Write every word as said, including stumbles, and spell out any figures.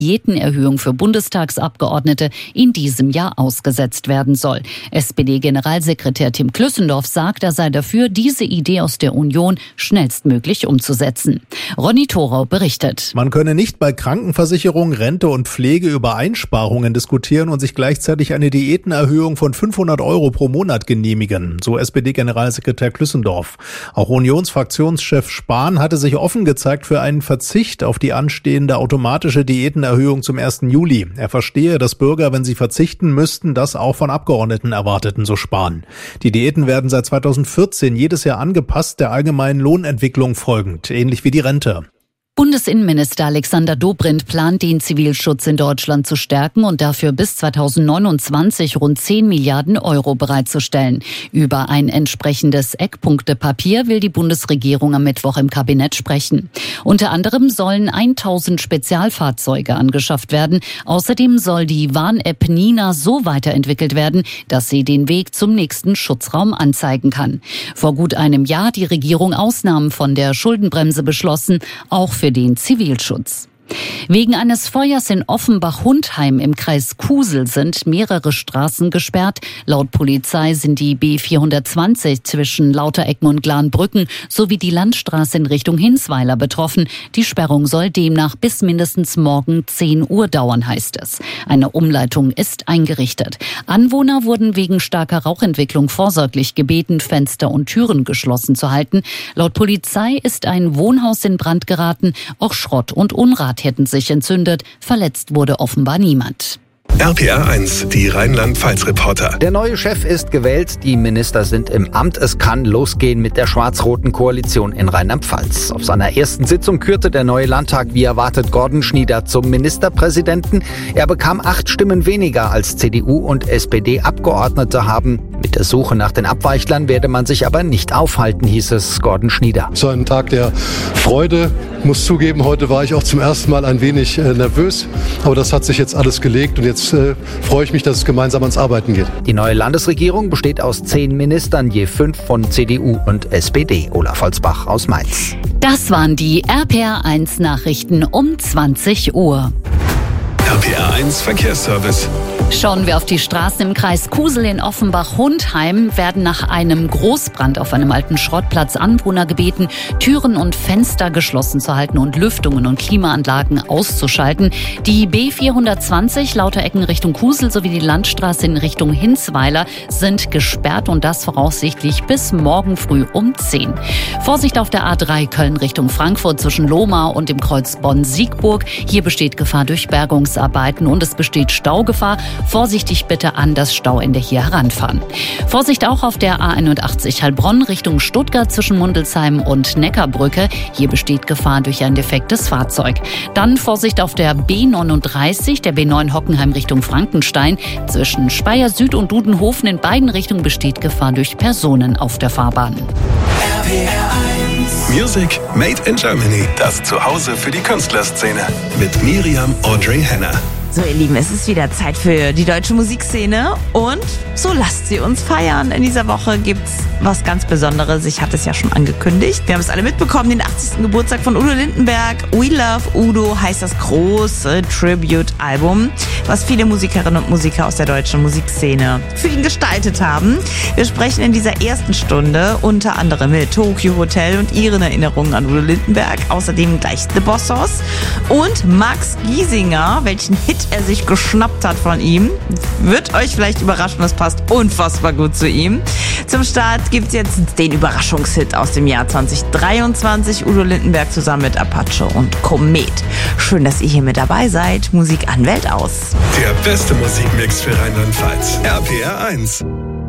Diätenerhöhung für Bundestagsabgeordnete in diesem Jahr ausgesetzt werden soll. S P D-Generalsekretär Tim Klüssendorf sagt, er sei dafür, diese Idee aus der Union schnellstmöglich umzusetzen. Ronny Thorau berichtet. Man könne nicht bei Krankenversicherung, Rente und Pflege über Einsparungen diskutieren und sich gleichzeitig eine Diätenerhöhung von fünfhundert Euro pro Monat genehmigen, so S P D-Generalsekretär Klüssendorf. Auch Unionsfraktionschef Spahn hatte sich offen gezeigt für einen Verzicht auf die anstehende automatische Diätenerhöhung Erhöhung zum ersten Juli. Er verstehe, dass Bürger, wenn sie verzichten müssten, das auch von Abgeordneten erwarteten, so Spahn. Die Diäten werden seit zweitausendvierzehn jedes Jahr angepasst, der allgemeinen Lohnentwicklung folgend, ähnlich wie die Rente. Bundesinnenminister Alexander Dobrindt plant, den Zivilschutz in Deutschland zu stärken und dafür bis zweitausendneunundzwanzig rund zehn Milliarden Euro bereitzustellen. Über ein entsprechendes Eckpunktepapier will die Bundesregierung am Mittwoch im Kabinett sprechen. Unter anderem sollen tausend Spezialfahrzeuge angeschafft werden. Außerdem soll die Warn-App Nina so weiterentwickelt werden, dass sie den Weg zum nächsten Schutzraum anzeigen kann. Vor gut einem Jahr hat die Regierung Ausnahmen von der Schuldenbremse beschlossen, auch für den Zivilschutz. Wegen eines Feuers in Offenbach-Hundheim im Kreis Kusel sind mehrere Straßen gesperrt. Laut Polizei sind die B vierhundertzwanzig zwischen Lauterecken und Glanbrücken sowie die Landstraße in Richtung Hinsweiler betroffen. Die Sperrung soll demnach bis mindestens morgen zehn Uhr dauern, heißt es. Eine Umleitung ist eingerichtet. Anwohner wurden wegen starker Rauchentwicklung vorsorglich gebeten, Fenster und Türen geschlossen zu halten. Laut Polizei ist ein Wohnhaus in Brand geraten. Auch Schrott und Unrat hätten sich entzündet. Verletzt wurde offenbar niemand. R P R eins, die Rheinland-Pfalz-Reporter. Der neue Chef ist gewählt, die Minister sind im Amt. Es kann losgehen mit der schwarz-roten Koalition in Rheinland-Pfalz. Auf seiner ersten Sitzung kürte der neue Landtag wie erwartet Gordon Schnieder zum Ministerpräsidenten. Er bekam acht Stimmen weniger als C D U und S P D-Abgeordnete haben. Mit der Suche nach den Abweichlern werde man sich aber nicht aufhalten, hieß es Gordon Schnieder. So ein Tag der Freude. Ich muss zugeben, heute war ich auch zum ersten Mal ein wenig äh, nervös. Aber das hat sich jetzt alles gelegt und jetzt äh, freue ich mich, dass es gemeinsam ans Arbeiten geht. Die neue Landesregierung besteht aus zehn Ministern, je fünf von C D U und S P D. Olaf Holzbach aus Mainz. Das waren die R P R eins Nachrichten um zwanzig Uhr. R P R eins Verkehrsservice. Schauen wir auf die Straßen im Kreis Kusel in Offenbach-Hundheim, werden nach einem Großbrand auf einem alten Schrottplatz Anwohner gebeten, Türen und Fenster geschlossen zu halten und Lüftungen und Klimaanlagen auszuschalten. Die B vierhundertzwanzig Lauterecken Richtung Kusel sowie die Landstraße in Richtung Hinsweiler sind gesperrt und das voraussichtlich bis morgen früh um zehn. Vorsicht auf der A drei Köln Richtung Frankfurt zwischen Lohmar und dem Kreuz Bonn-Siegburg. Hier besteht Gefahr durch Bergungsarbeiten und es besteht Staugefahr. Vorsichtig bitte an das Stauende hier heranfahren. Vorsicht auch auf der A einundachtzig Heilbronn Richtung Stuttgart zwischen Mundelsheim und Neckarbrücke. Hier besteht Gefahr durch ein defektes Fahrzeug. Dann Vorsicht auf der B neununddreißig, der B neun Hockenheim Richtung Frankenstein. Zwischen Speyer Süd und Dudenhofen in beiden Richtungen besteht Gefahr durch Personen auf der Fahrbahn. R P R eins. Music Made in Germany. Das Zuhause für die Künstlerszene. Mit Miriam Audrey Henner. So ihr Lieben, es ist wieder Zeit für die deutsche Musikszene und so lasst sie uns feiern. In dieser Woche gibt's was ganz Besonderes. Ich hatte es ja schon angekündigt. Wir haben es alle mitbekommen, den achtzigsten Geburtstag von Udo Lindenberg. We Love Udo heißt das große Tribute-Album, was viele Musikerinnen und Musiker aus der deutschen Musikszene für ihn gestaltet haben. Wir sprechen in dieser ersten Stunde unter anderem mit Tokyo Hotel und ihren Erinnerungen an Udo Lindenberg. Außerdem gleich The Bossos und Max Giesinger, welchen Hit er sich geschnappt hat von ihm. Wird euch vielleicht überraschen, das passt unfassbar gut zu ihm. Zum Start gibt's jetzt den Überraschungshit aus dem Jahr zwanzig dreiundzwanzig. Udo Lindenberg zusammen mit Apache und Komet. Schön, dass ihr hier mit dabei seid. Musik an Welt aus. Der beste Musikmix für Rheinland-Pfalz. R P R eins.